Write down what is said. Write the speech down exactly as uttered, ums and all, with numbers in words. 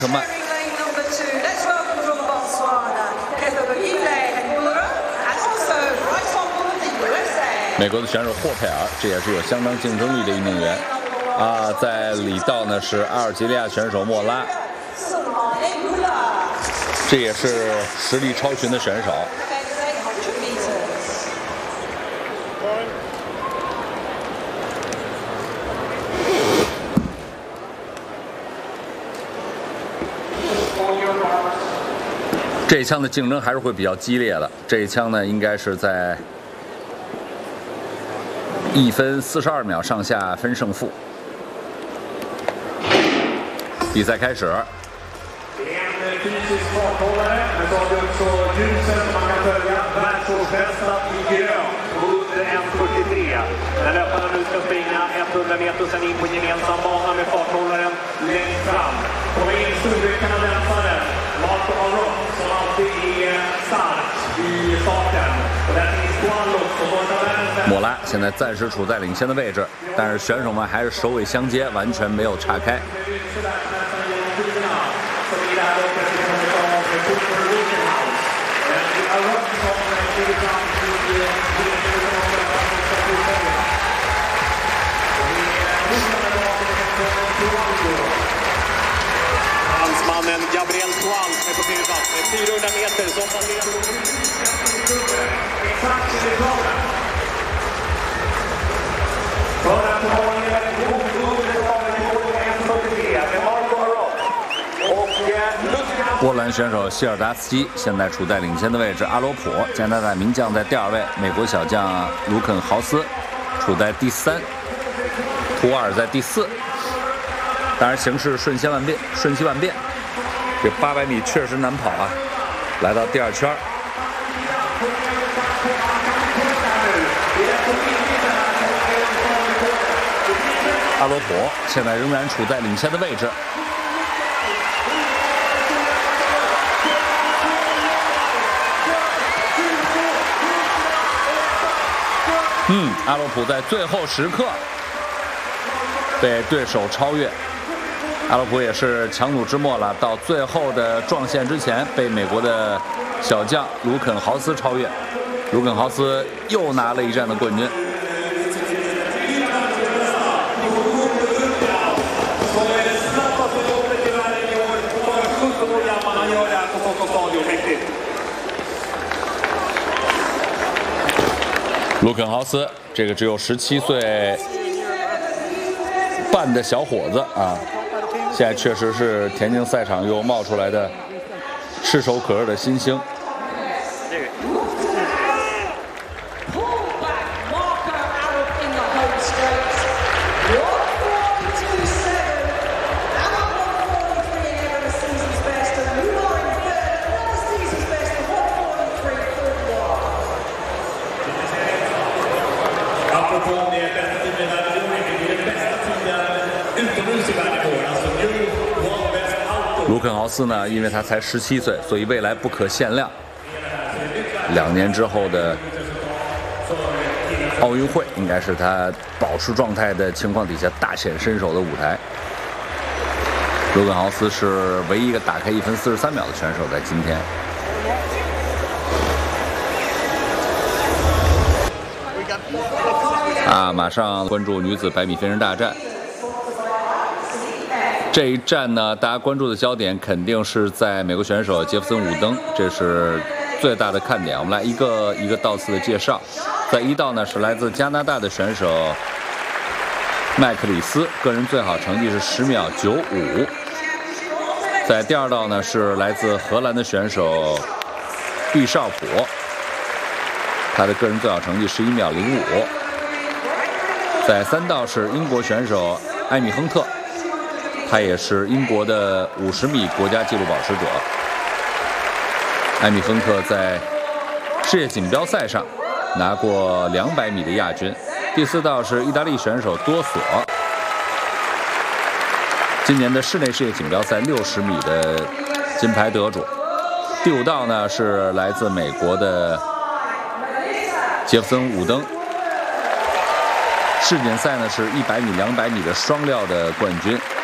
什么？美国的选手霍佩尔，这也是有相当竞争力的一名员啊。在里道呢是阿尔及利亚选手莫拉，这也是实力超群的选手。 这一枪的竞争还是会比较激烈的。这一枪呢，应该是在一分四十二秒上下分胜负。比赛开始。 När löparen nu ska springa hundra meter sen in på gemensam bana med farthållaren längst fram. Kommer in storbruk kanadensaren Marco Arrow som alltid är stark i starten. Och där finns Guallo som borta vänster. 莫拉现在暂时处在领先的位置，但是选手们还是首尾相接，完全没有岔开。 Fransmannen Gabriel Toal är på plats med fyrahundra meter som passerar exakt i planen. För att ha en god under ett fyrtiotre med Marco Arrow och 波兰选手希尔达斯基现在处在领先的位置，阿罗普加拿大名将在第二位，美国小将卢肯豪斯处在第三，图尔在第四。当然，形势瞬息万变，瞬息万变。这八百米确实难跑啊！来到第二圈，阿罗普现在仍然处在领先的位置。 嗯，阿罗普在最后时刻被对手超越。阿罗普也是强弩之末了，到最后的撞线之前被美国的小将卢肯豪斯超越。卢肯豪斯又拿了一站的冠军。卢肯豪斯，这个只有十七岁半的小伙子啊，现在确实是田径赛场又冒出来的炙手可热的新星。卢肯豪斯呢，因为他才十七岁，所以未来不可限量。两年之后的奥运会，应该是他保持状态的情况底下大显身手的舞台。卢肯豪斯是唯一一个打开一分四十三秒的选手，在今天。啊，马上关注女子百米飞人大战。 这一站呢，大家关注的焦点肯定是在美国选手杰弗森·伍登，这是最大的看点。我们来一个一个道次的介绍。在一道呢是来自加拿大的选手麦克里斯，个人最好成绩是十秒九五。在第二道呢是来自荷兰的选手毕绍普，他的个人最好成绩十一秒零五。在三道是英国选手艾米亨特。 他也是英国的五十米国家纪录保持者。艾米亨特在世界锦标赛上拿过两百米的亚军。第四道是意大利选手多索，今年的室内世界锦标赛六十米的金牌得主。第五道呢是来自美国的杰弗森·伍登，世锦赛呢是一百米、两百米的双料的冠军。